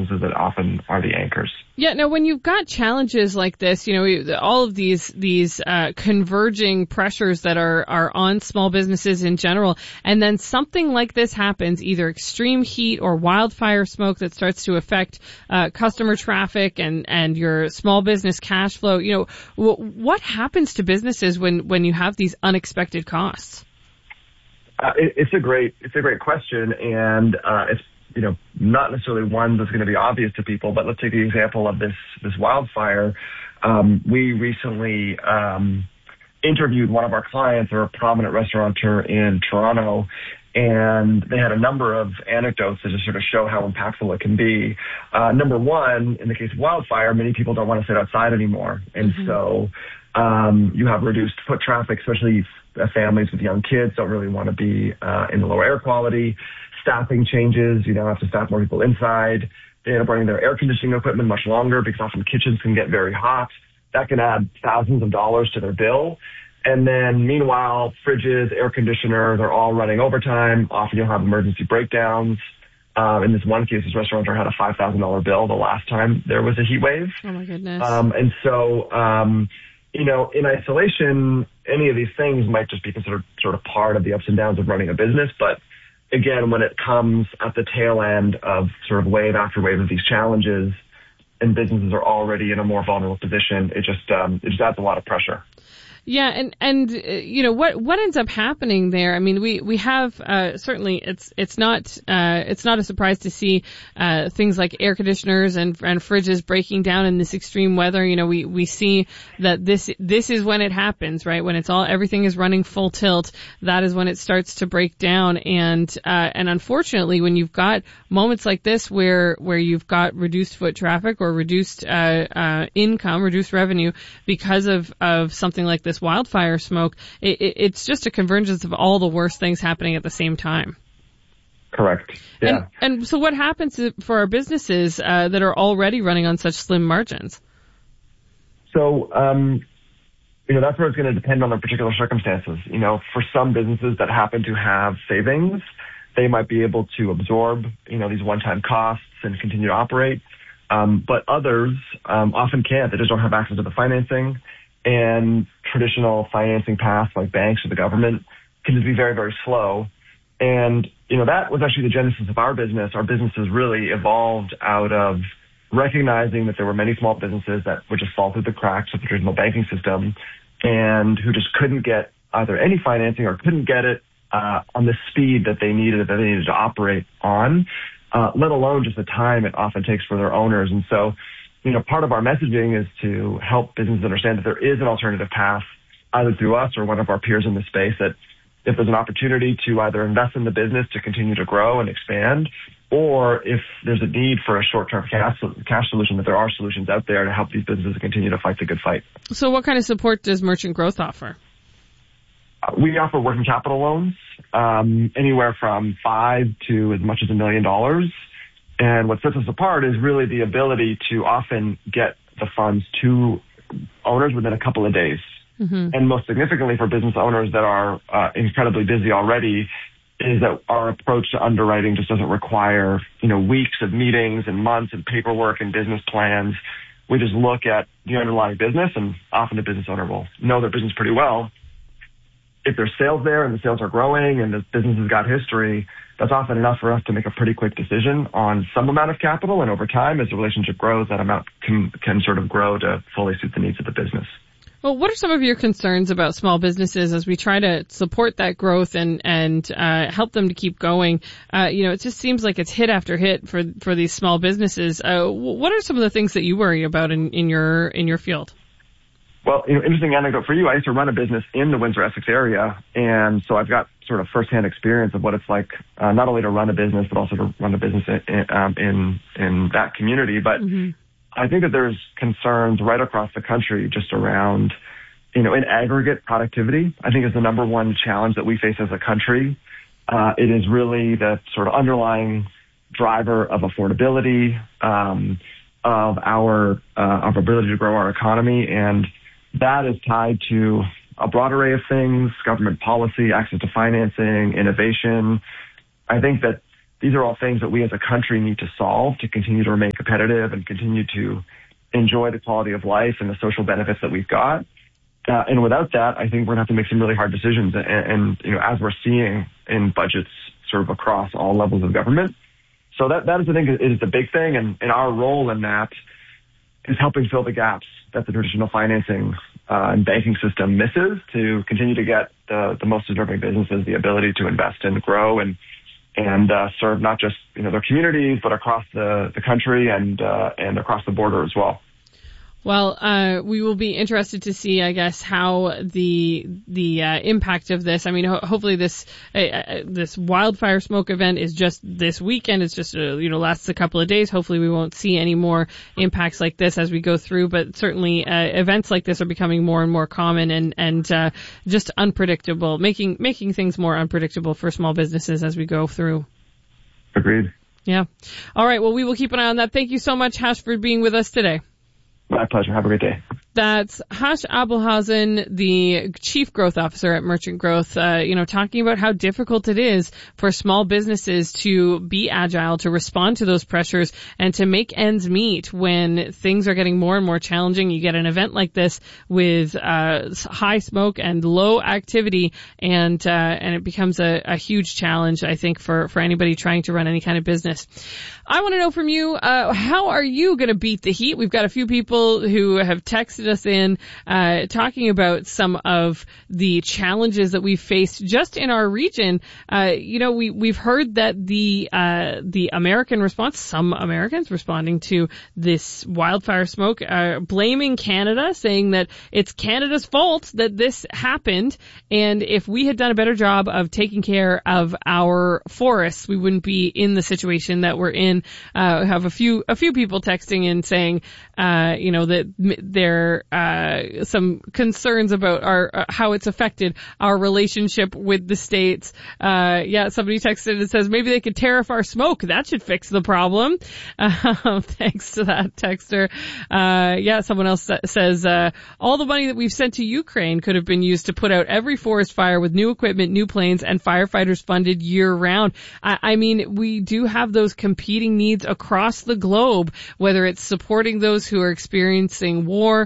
businesses that often are the anchors. Yeah. Now, when you've got challenges like this, all of these converging pressures that are on small businesses in general, and then something like this happens, either extreme heat or wildfire smoke that starts to affect customer traffic and your small business cash flow. What happens to businesses when you have these unexpected costs? It's a great question, and it's not necessarily one that's going to be obvious to people, but let's take the example of this wildfire. We recently interviewed one of our clients, or a prominent restaurateur in Toronto, and they had a number of anecdotes that just sort of show how impactful it can be. Number one, in the case of wildfire, many people don't want to sit outside anymore, and so you have reduced foot traffic, especially families with young kids don't really want to be in the lower air quality. Staffing changes, you now have to staff more people inside. They end up running their air conditioning equipment much longer because often kitchens can get very hot. That can add thousands of dollars to their bill. And then meanwhile, fridges, air conditioners are all running overtime. Often you'll have emergency breakdowns. In this one case, this restaurateur had a $5,000 bill the last time there was a heat wave. Oh my goodness. And so, in isolation, any of these things might just be considered sort of part of the ups and downs of running a business. But again, when it comes at the tail end of sort of wave after wave of these challenges, and businesses are already in a more vulnerable position, it just adds a lot of pressure. Yeah, and what ends up happening there? I mean, we have certainly it's not a surprise to see things like air conditioners and fridges breaking down in this extreme weather. We see that this is when it happens, right? When everything is running full tilt, that is when it starts to break down. And unfortunately, when you've got moments like this where you've got reduced foot traffic or reduced income, reduced revenue because of something like this wildfire smoke, it's just a convergence of all the worst things happening at the same time. Correct. Yeah. And so what happens for our businesses that are already running on such slim margins? So, that's where it's going to depend on the particular circumstances. For some businesses that happen to have savings, they might be able to absorb, these one-time costs and continue to operate. But others often can't. They just don't have access to the financing. And traditional financing paths like banks or the government can just be very, very slow. And, that was actually the genesis of our business. Our businesses really evolved out of recognizing that there were many small businesses that would just fall through the cracks of the traditional banking system and who just couldn't get either any financing or couldn't get it on the speed that they needed to operate on, let alone just the time it often takes for their owners. And so, part of our messaging is to help businesses understand that there is an alternative path, either through us or one of our peers in the space, that if there's an opportunity to either invest in the business to continue to grow and expand, or if there's a need for a short-term cash solution, that there are solutions out there to help these businesses continue to fight the good fight. So what kind of support does Merchant Growth offer? We offer working capital loans, anywhere from $5 to as much as $1 million. And what sets us apart is really the ability to often get the funds to owners within a couple of days. Mm-hmm. And most significantly for business owners that are incredibly busy already is that our approach to underwriting just doesn't require, weeks of meetings and months and paperwork and business plans. We just look at the underlying business, and often the business owner will know their business pretty well. If there's sales there and the sales are growing and the business has got history, that's often enough for us to make a pretty quick decision on some amount of capital. And over time, as the relationship grows, that amount can sort of grow to fully suit the needs of the business. Well, what are some of your concerns about small businesses as we try to support that growth and help them to keep going? It just seems like it's hit after hit for these small businesses. What are some of the things that you worry about in your field? Well, interesting anecdote for you. I used to run a business in the Windsor-Essex area, and so I've got sort of firsthand experience of what it's like, not only to run a business, but also to run a business in that community. But mm-hmm. I think that there's concerns right across the country just around, in aggregate productivity. I think is the number one challenge that we face as a country. It is really the sort of underlying driver of affordability, of our ability to grow our economy, and that is tied to a broad array of things: government policy, access to financing, innovation. I think that these are all things that we as a country need to solve to continue to remain competitive and continue to enjoy the quality of life and the social benefits that we've got. And without that, I think we're going to have to make some really hard decisions. And as we're seeing in budgets sort of across all levels of government. So that is, I think, is the big thing. And our role in that is helping fill the gaps that the traditional financing and banking system misses to continue to get the most deserving businesses the ability to invest and grow and serve not just their communities, but across the country and across the border as well. Well, we will be interested to see, I guess, how the impact of this. I mean, hopefully this wildfire smoke event is just this weekend. It's just lasts a couple of days. Hopefully, we won't see any more impacts like this as we go through. But certainly, events like this are becoming more and more common and just unpredictable, making things more unpredictable for small businesses as we go through. Agreed. Yeah. All right. Well, we will keep an eye on that. Thank you so much, Hash, for being with us today. My pleasure. Have a great day. That's Hash Abelhausen, the Chief Growth Officer at Merchant Growth, talking about how difficult it is for small businesses to be agile, to respond to those pressures, and to make ends meet when things are getting more and more challenging. You get an event like this with high smoke and low activity, and it becomes a huge challenge, I think, for anybody trying to run any kind of business. I want to know from you, how are you going to beat the heat? We've got a few people who have texted us in talking about some of the challenges that we've faced just in our region. We've heard that the American response, some Americans responding to this wildfire smoke, blaming Canada, saying that it's Canada's fault that this happened, and if we had done a better job of taking care of our forests, we wouldn't be in the situation that we're in. We have a few people texting in saying, that there some concerns about how it's affected our relationship with the states. Somebody texted and says maybe they could tariff our smoke. That should fix the problem. Thanks to that texter. Someone else says all the money that we've sent to Ukraine could have been used to put out every forest fire with new equipment, new planes, and firefighters funded year round. I mean, we do have those competing needs across the globe, whether it's supporting those who are experiencing war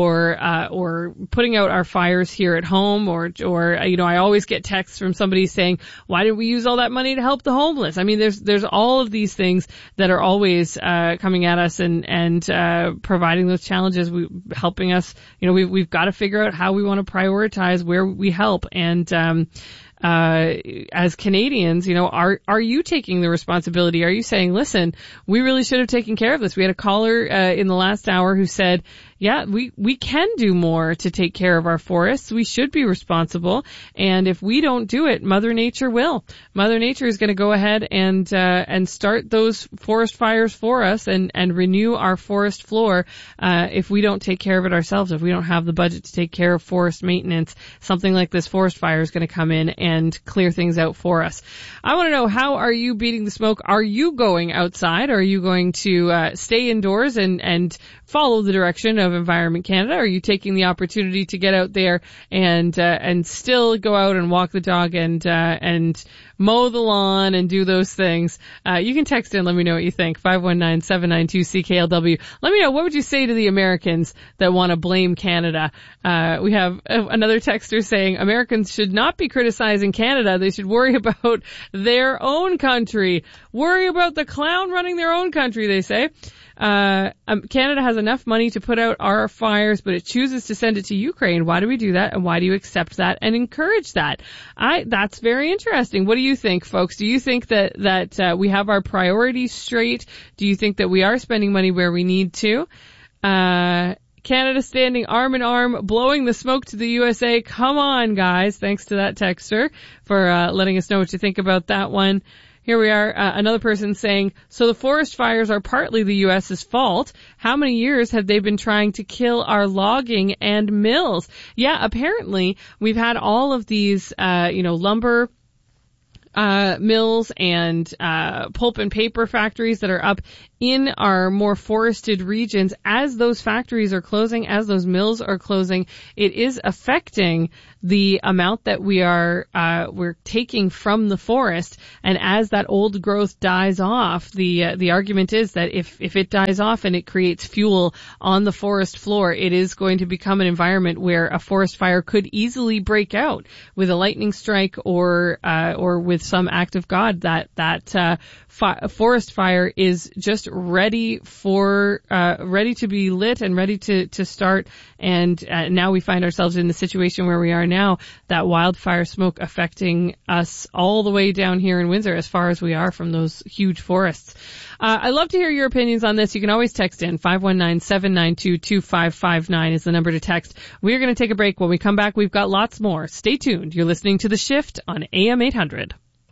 or putting out our fires here at home or I always get texts from somebody saying, why didn't we use all that money to help the homeless? I mean, there's all of these things that are always coming at us and providing those challenges, helping us. We've got to figure out how we want to prioritize where we help. And as Canadians, are you taking the responsibility? Are you saying, listen, we really should have taken care of this? We had a caller in the last hour who said, we can do more to take care of our forests. We should be responsible. And if we don't do it, Mother Nature will. Mother Nature is going to go ahead and start those forest fires for us and renew our forest floor, if we don't take care of it ourselves. If we don't have the budget to take care of forest maintenance, something like this forest fire is going to come in and clear things out for us. I want to know, how are you beating the smoke? Are you going outside? Are you going to stay indoors and follow the direction of Environment Canada? Are you taking the opportunity to get out there and still go out and walk the dog and mow the lawn and do those things? You can text in. Let me know what you think. 519-792-CKLW. Let me know, what would you say to the Americans that want to blame Canada? We have another texter saying Americans should not be criticizing Canada. They should worry about their own country. Worry about the clown running their own country, they say. Canada has enough money to put out our fires, but it chooses to send it to Ukraine. Why do we do that? And why do you accept that and encourage that? That's very interesting. What do you think, folks? Do you think that we have our priorities straight? Do you think that we are spending money where we need to? Canada standing arm in arm, blowing the smoke to the USA. Come on, guys. Thanks to that texter for letting us know what you think about that one. Here we are, another person saying, so the forest fires are partly the U.S.'s fault. How many years have they been trying to kill our logging and mills? Yeah, apparently we've had all of these, lumber mills and pulp and paper factories that are up in our more forested regions, as those factories are closing, as those mills are closing, it is affecting the amount that we're taking from the forest. And as that old growth dies off, the argument is that if it dies off and it creates fuel on the forest floor, it is going to become an environment where a forest fire could easily break out with a lightning strike or with some act of God. That forest fire is just ready to be lit and ready to start. And now we find ourselves in the situation where we are now, that wildfire smoke affecting us all the way down here in Windsor, as far as we are from those huge forests. I'd love to hear your opinions on this. You can always text in. 519-792-2559 is the number to text. We're going to take a break. When we come back, we've got lots more. Stay tuned. You're listening to The Shift on AM 800.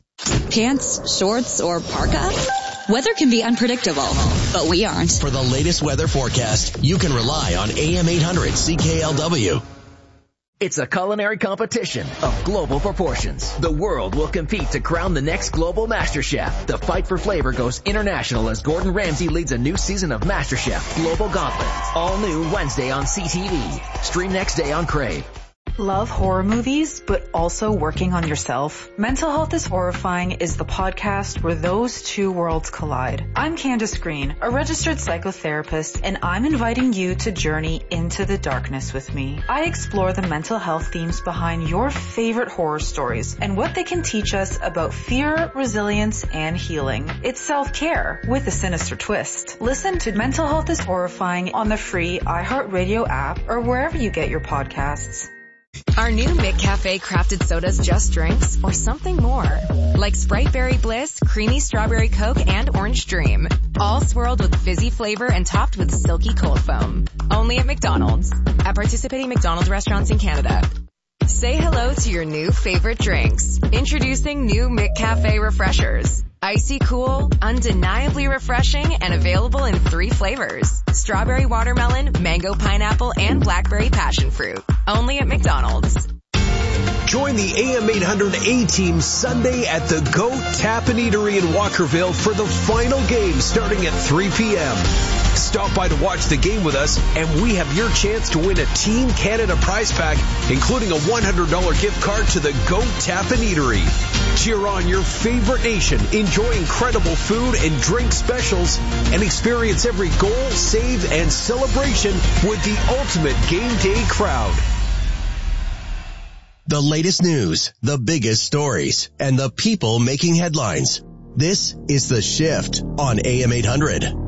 Pants, shorts, or parka? Weather can be unpredictable, but we aren't. For the latest weather forecast, you can rely on AM 800 CKLW. It's a culinary competition of global proportions. The world will compete to crown the next global MasterChef. The fight for flavor goes international as Gordon Ramsay leads a new season of MasterChef Global Gauntlet. All new Wednesday on CTV. Stream next day on Crave. Love horror movies, but also working on yourself? Mental Health is Horrifying is the podcast where those two worlds collide. I'm Candace Green, a registered psychotherapist, and I'm inviting you to journey into the darkness with me. I explore the mental health themes behind your favorite horror stories and what they can teach us about fear, resilience, and healing. It's self-care with a sinister twist. Listen to Mental Health is Horrifying on the free iHeartRadio app or wherever you get your podcasts. Are new McCafe crafted sodas just drinks or something more? Like Sprite Berry Bliss, Creamy Strawberry Coke, and Orange Dream. All swirled with fizzy flavor and topped with silky cold foam. Only at McDonald's. At participating McDonald's restaurants in Canada. Say hello to your new favorite drinks. Introducing new McCafe Refreshers. Icy cool, undeniably refreshing, and available in 3 flavors. Strawberry watermelon, mango pineapple, and blackberry passion fruit. Only at McDonald's. Join the AM 800 A-Team Sunday at the Goat Tap and Eatery in Walkerville for the final game starting at 3 p.m. Stop by to watch the game with us, and we have your chance to win a Team Canada prize pack, including a $100 gift card to the Goat Tap and Eatery. Cheer on your favorite nation, enjoy incredible food and drink specials, and experience every goal, save, and celebration with the ultimate game day crowd. The latest news, the biggest stories, and the people making headlines. This is The Shift on AM 800.